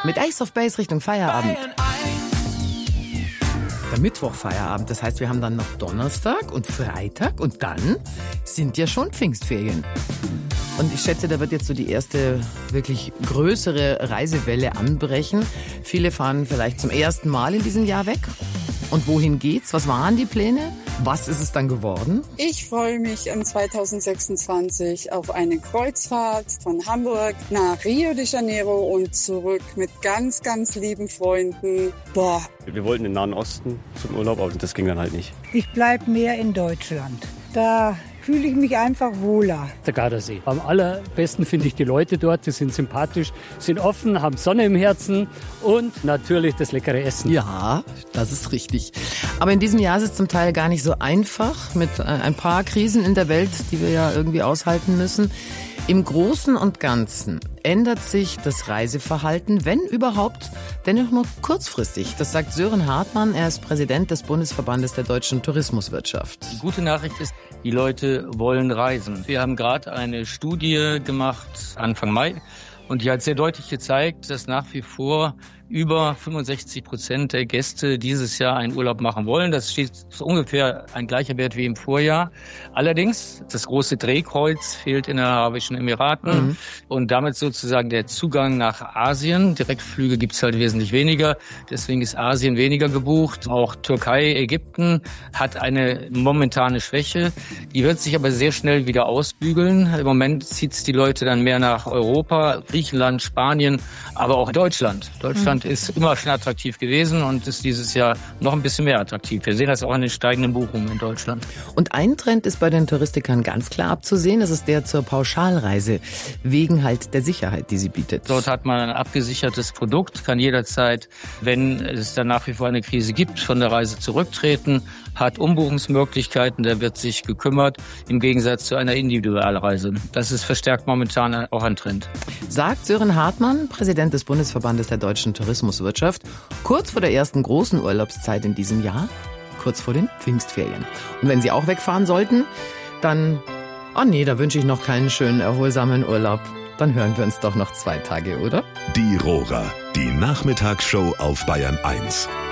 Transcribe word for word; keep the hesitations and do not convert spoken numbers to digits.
Mit Ace of Base Richtung Feierabend. Der Mittwochfeierabend, das heißt, wir haben dann noch Donnerstag und Freitag und dann sind ja schon Pfingstferien. Und ich schätze, da wird jetzt so die erste wirklich größere Reisewelle anbrechen. Viele fahren vielleicht zum ersten Mal in diesem Jahr weg. Und wohin geht's? Was waren die Pläne? Was ist es dann geworden? Ich freue mich im zweitausendsechsundzwanzig auf eine Kreuzfahrt von Hamburg nach Rio de Janeiro und zurück mit ganz, ganz lieben Freunden. Boah. Wir wollten in den Nahen Osten zum Urlaub, aber das ging dann halt nicht. Ich bleibe mehr in Deutschland. Da fühle ich mich einfach wohler. Der Gardasee. Am allerbesten finde ich die Leute dort. Die sind sympathisch, sind offen, haben Sonne im Herzen und natürlich das leckere Essen. Ja, das ist richtig. Aber in diesem Jahr ist es zum Teil gar nicht so einfach mit ein paar Krisen in der Welt, die wir ja irgendwie aushalten müssen. Im Großen und Ganzen ändert sich das Reiseverhalten, wenn überhaupt, dennoch nur kurzfristig. Das sagt Sören Hartmann, er ist Präsident des Bundesverbandes der deutschen Tourismuswirtschaft. Die gute Nachricht ist, die Leute wollen reisen. Wir haben gerade eine Studie gemacht, Anfang Mai, und die hat sehr deutlich gezeigt, dass nach wie vor über fünfundsechzig Prozent der Gäste dieses Jahr einen Urlaub machen wollen. Das steht so ungefähr ein gleicher Wert wie im Vorjahr. Allerdings, das große Drehkreuz fehlt in den Arabischen Emiraten mhm. und damit sozusagen der Zugang nach Asien. Direktflüge gibt's halt wesentlich weniger. Deswegen ist Asien weniger gebucht. Auch Türkei, Ägypten hat eine momentane Schwäche. Die wird sich aber sehr schnell wieder ausbügeln. Im Moment zieht's die Leute dann mehr nach Europa, Griechenland, Spanien, aber auch Deutschland. Deutschland ist immer schon attraktiv gewesen und ist dieses Jahr noch ein bisschen mehr attraktiv. Wir sehen das auch an den steigenden Buchungen in Deutschland. Und ein Trend ist bei den Touristikern ganz klar abzusehen, das ist der zur Pauschalreise, wegen halt der Sicherheit, die sie bietet. Dort hat man ein abgesichertes Produkt, kann jederzeit, wenn es dann nach wie vor eine Krise gibt, von der Reise zurücktreten, hat Umbuchungsmöglichkeiten, da wird sich gekümmert, im Gegensatz zu einer Individualreise. Das ist verstärkt momentan auch ein Trend. Sagt Sören Hartmann, Präsident des Bundesverbandes der deutschen Tourismuswirtschaft, kurz vor der ersten großen Urlaubszeit in diesem Jahr, kurz vor den Pfingstferien. Und wenn Sie auch wegfahren sollten, dann, oh nee, da wünsche ich noch keinen schönen, erholsamen Urlaub. Dann hören wir uns doch noch zwei Tage, oder? Die Rohrer, die Nachmittagsshow auf Bayern eins.